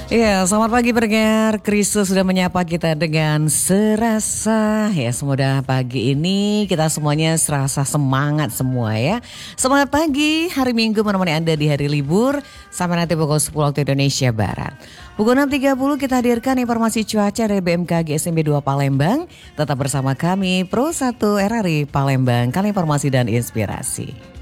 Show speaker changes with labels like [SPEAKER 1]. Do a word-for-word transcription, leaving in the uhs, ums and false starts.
[SPEAKER 1] Ya, selamat pagi pendengar. Kristus sudah menyapa kita dengan serasa. Ya, semoga pagi ini kita semuanya serasa semangat semua ya. Semangat pagi, hari Minggu menemani Anda di hari libur sampai nanti pukul sepuluh waktu Indonesia Barat. Pukul enam tiga puluh kita hadirkan informasi cuaca dari B M K G S M B dua Palembang. Tetap bersama kami Pro satu R R I Palembang, kali informasi dan inspirasi.